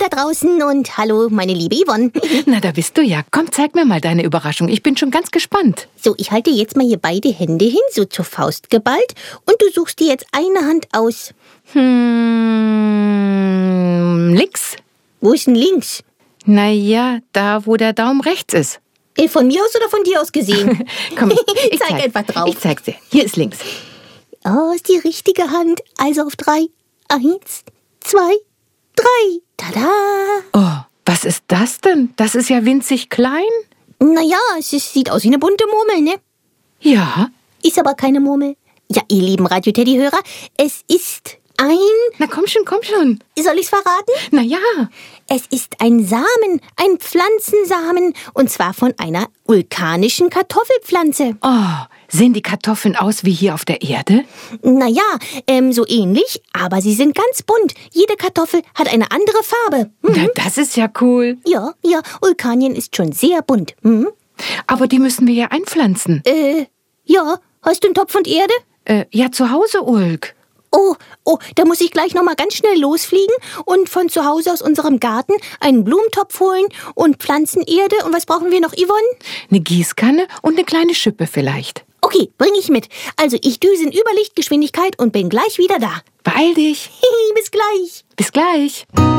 da draußen und hallo, meine liebe Yvonne. Na, da bist du ja. Komm, zeig mir mal deine Überraschung. Ich bin schon ganz gespannt. So, ich halte jetzt mal hier beide Hände hin, so zur Faust geballt. Und du suchst dir jetzt eine Hand aus. Links. Wo ist denn links? Naja, da, wo der Daumen rechts ist. Von mir aus oder von dir aus gesehen? Komm, ich zeig einfach drauf. Ich zeig's dir. Hier ist links. Oh, ist die richtige Hand. Also auf 3. 1, 2, 3. Tada! Oh, was ist das denn? Das ist ja winzig klein. Naja, sieht aus wie eine bunte Murmel, ne? Ja. Ist aber keine Murmel. Ja, ihr lieben Radio-Teddy-Hörer, es ist ein... Na komm schon. Soll ich's verraten? Na ja. Es ist ein Samen, ein Pflanzensamen, und zwar von einer vulkanischen Kartoffelpflanze. Oh, sehen die Kartoffeln aus wie hier auf der Erde? Naja, so ähnlich, aber sie sind ganz bunt. Jede Kartoffel hat eine andere Farbe. Na, das ist ja cool. Ja, Vulkanien ist schon sehr bunt. Aber die müssen wir ja einpflanzen. Ja, hast du einen Topf und Erde? Ja, zu Hause, Ulk. Oh, da muss ich gleich noch mal ganz schnell losfliegen und von zu Hause aus unserem Garten einen Blumentopf holen und Pflanzenerde. Und was brauchen wir noch, Yvonne? Eine Gießkanne und eine kleine Schippe vielleicht. Okay, bring ich mit. Also ich düse in Überlichtgeschwindigkeit und bin gleich wieder da. Beeil dich. Bis gleich. Bis gleich.